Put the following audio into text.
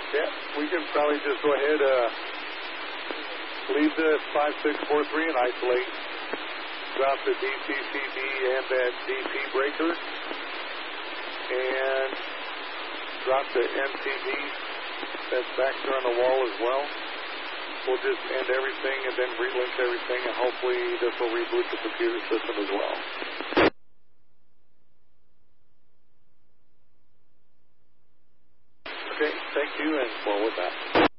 Yeah, we can probably just go ahead, leave the 5643 and isolate. Drop the DCCB and that DP breaker. And drop the MCD that's back there on the wall as well. We'll just end everything and then relink everything, and hopefully this will reboot the computer system as well. Okay, thank you, and forward that.